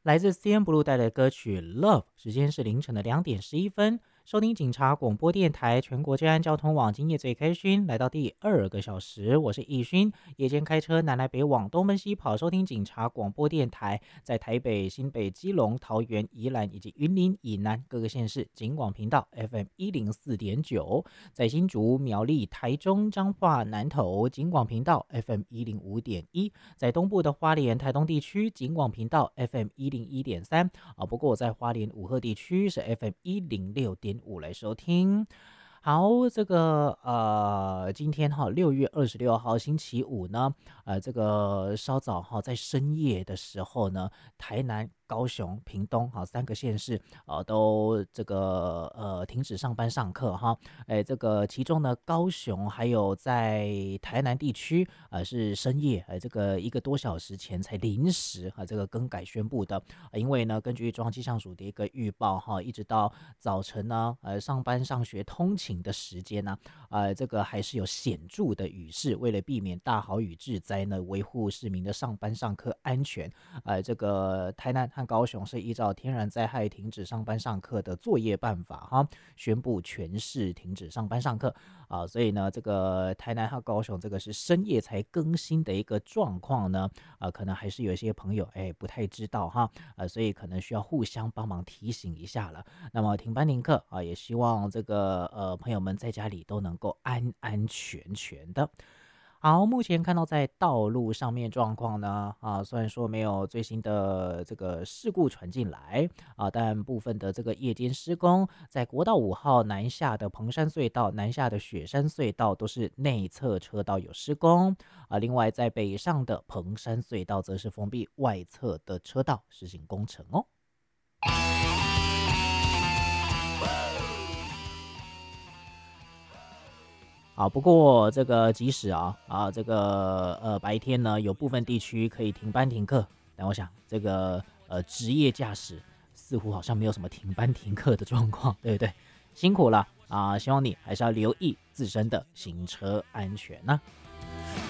来自 CN Blue 带来的歌曲《Love》，时间是凌晨的2点11分。收听警察广播电台全国治安交通网，今夜最开勋，来到第2个小时，我是易勋。夜间开车南来北往，东奔西跑，收听警察广播电台，在台北、新北、基隆、桃园、宜兰以及云林以南各个县市警广频道 FM104.9，在新竹、苗栗、台中、彰化、南投警广频道 FM105.1，在东部的花莲、台东地区警广频道 FM101.3不过我在花莲武鹤地区是 FM106.5来收听。好，这个今天6月26号星期五呢，这个稍早在深夜的时候呢，台南、高雄、屏东3个县市都这个停止上班上课哈。这个其中呢，高雄还有在台南地区是深夜这个1个多小时前才临时这个更改宣布的，因为呢，根据中央气象署的一个预报一直到早晨呢上班上学通勤的时间呢这个还是有显著的雨势，为了避免大豪雨致灾呢，维护市民的上班上课安全，这个台南和高雄是依照天然灾害停止上班上课的作业办法宣布全市停止上班上课所以呢，这个台南和高雄这个是深夜才更新的一个状况呢，可能还是有一些朋友不太知道所以可能需要互相帮忙提醒一下了。那么停班停课也希望这个朋友们在家里都能够安安全全的。好，目前看到在道路上面状况呢，虽然说没有最新的这个事故传进来但部分的这个夜间施工，在国道5号南下的彭山隧道、南下的雪山隧道都是内侧车道有施工另外在北上的彭山隧道则是封闭外侧的车道实行工程哦。不过这个即使这个白天呢有部分地区可以停班停课，但我想这个职业驾驶似乎好像没有什么停班停课的状况，对不对？辛苦了希望你还是要留意自身的行车安全呢